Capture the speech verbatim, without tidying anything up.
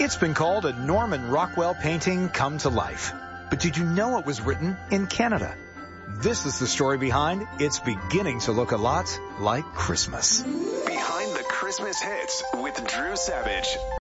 It's been called a Norman Rockwell painting come to life. But did you know it was written in Canada? This is the story behind It's Beginning to Look a Lot Like Christmas. Behind the Christmas Hits with Drew Savage.